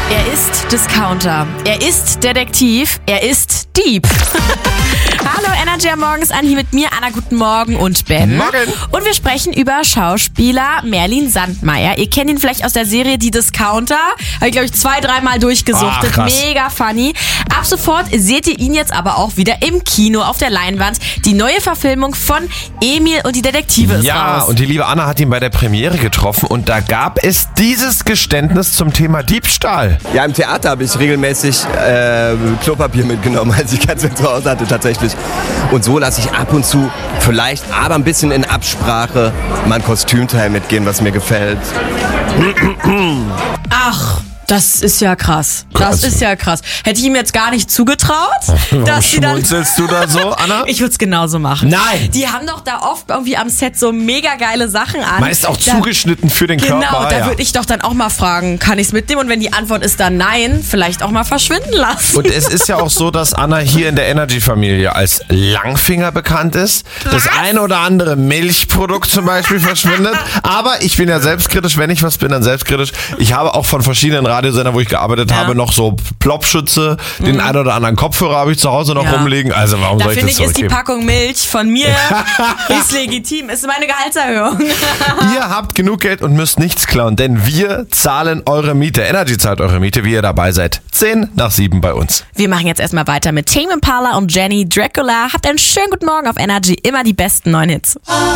Er ist Discounter, er ist Detektiv, er ist Dieb. Hallo Energy am Morgens an, hier mit mir, Anna, guten Morgen und Ben. Morgen. Und wir sprechen über Schauspieler Merlin Sandmeier. Ihr kennt ihn vielleicht aus der Serie Die Discounter. Habe ich, glaube ich, 2-3 Mal durchgesuchtet. Ach, krass. Mega funny. Ab sofort seht ihr ihn jetzt aber auch wieder im Kino auf der Leinwand. Die neue Verfilmung von Emil und die Detektive ist Ja, raus. und die liebe Anna hat ihn bei der Premiere getroffen und da gab es dieses Geständnis zum Thema Diebstahl. Ja, im Theater habe ich regelmäßig Klopapier mitgenommen, als ich keins mehr zu Hause hatte tatsächlich. Und so lasse ich ab und zu vielleicht, aber ein bisschen in Absprache, mein Kostümteil mitgehen, was mir gefällt. Ach, das ist ja krass. Das ist ja krass. Hätte ich ihm jetzt gar nicht zugetraut, dass sie dann... Schmunzelst du da so, Anna? Ich würde es genauso machen. Nein. Die haben doch da oft irgendwie am Set so mega geile Sachen an. Man ist auch zugeschnitten für den Genau, Körper. da ja. würde ich doch dann auch mal fragen, kann ich es mitnehmen? Und wenn die Antwort ist dann nein, vielleicht auch mal verschwinden lassen. Und es ist ja auch so, dass Anna hier in der Energy-Familie als Langfinger bekannt ist. Das eine oder andere Milchprodukt zum Beispiel verschwindet. Aber ich bin ja selbstkritisch, wenn ich was bin, dann selbstkritisch. Ich habe auch von verschiedenen Radiosendern, wo ich gearbeitet habe, noch so Plopschütze. Den einen oder anderen Kopfhörer habe ich zu Hause noch rumliegen. Also warum Da soll ich finde das ich, ist die zurückgeben? Packung Milch von mir ist legitim, ist meine Gehaltserhöhung. Ihr habt genug Geld und müsst nichts klauen, denn wir zahlen eure Miete. Energy zahlt eure Miete, wie ihr dabei seid. 6:50 bei uns. Wir machen jetzt erstmal weiter mit Tame Impala und Jenny Dracula. Habt einen schönen guten Morgen auf Energy, immer die besten neuen Hits.